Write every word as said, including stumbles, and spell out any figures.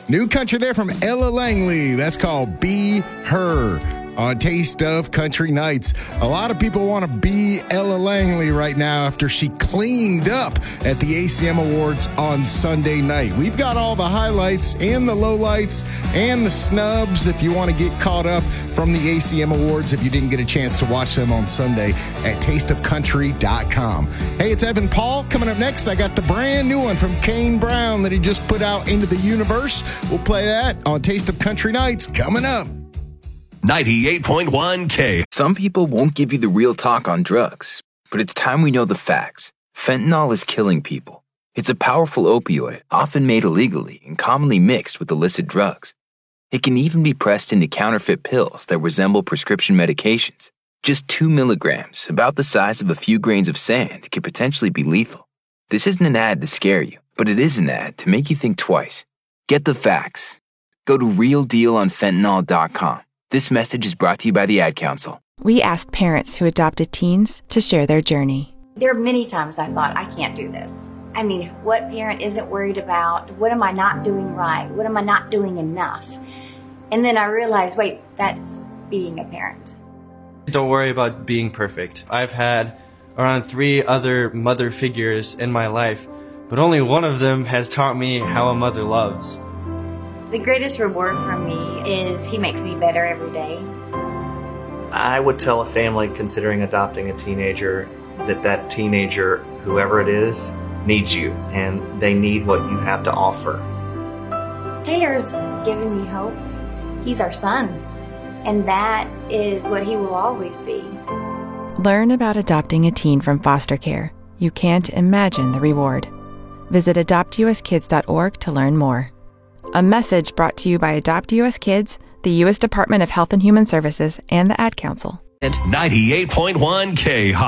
New country there from Ella Langley. That's called Be Her on Taste of Country Nights. A lot of people want to be Ella Langley right now after she cleaned up at the A C M Awards on Sunday night. We've got all the highlights and the lowlights and the snubs if you want to get caught up from the A C M Awards if you didn't get a chance to watch them on Sunday at taste of country dot com. Hey, it's Evan Paul. Coming up next, I got the brand new one from Kane Brown that he just put out into the universe. We'll play that on Taste of Country Nights coming up. ninety-eight point one K. Some people won't give you the real talk on drugs, but it's time we know the facts. Fentanyl is killing people. It's a powerful opioid, often made illegally and commonly mixed with illicit drugs. It can even be pressed into counterfeit pills that resemble prescription medications. Just two milligrams, about the size of a few grains of sand, can potentially be lethal. This isn't an ad to scare you, but it is an ad to make you think twice. Get the facts. Go to real deal on fentanyl dot com. This message is brought to you by the Ad Council. We asked parents who adopted teens to share their journey. There are many times I thought, I can't do this. I mean, what parent isn't worried about? What am I not doing right? What am I not doing enough? And then I realized, wait, that's being a parent. Don't worry about being perfect. I've had around three other mother figures in my life, but only one of them has taught me how a mother loves. The greatest reward for me is he makes me better every day. I would tell a family considering adopting a teenager that that teenager, whoever it is, needs you, and they need what you have to offer. Taylor's given me hope. He's our son, and that is what he will always be. Learn about adopting a teen from foster care. You can't imagine the reward. Visit adopt u s kids dot org to learn more. A message brought to you by Adopt U S Kids, the U S Department of Health and Human Services, and the Ad Council. ninety-eight point one K.